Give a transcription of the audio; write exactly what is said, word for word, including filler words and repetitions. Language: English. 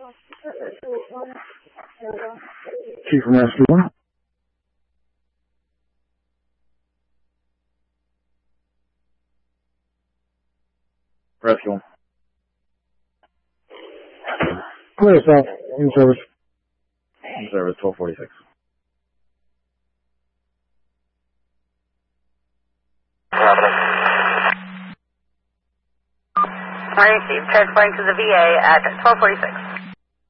Chief from Rescue one. Rescue one. Clear south, in service. In service, twelve forty-six. Morning, Steve. Transporting to the V A at twelve forty-six.